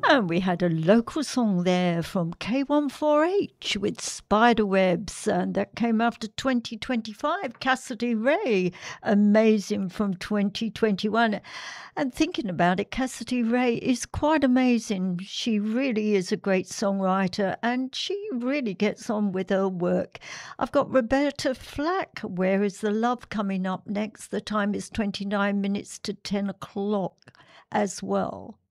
And we had a local song there from K14H with Spiderwebs, and that came after 2025. Cassidy Ray, amazing from 2021. And thinking about it, Cassidy Ray is quite amazing. She really is a great songwriter and she really gets on with her work. I've got Roberta Flack, Where is the Love, coming up next. The time is 29 minutes to 10 o'clock as well.